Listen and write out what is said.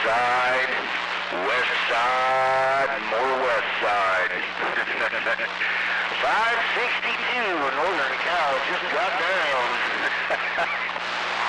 side, west side, more west side. 562, Northern Cal just got down.